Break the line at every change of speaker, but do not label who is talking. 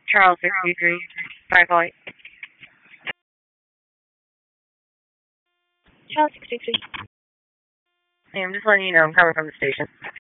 Charles 63, Fireflight.
Charles 63.
Hey, I'm just letting you know I'm coming from the station.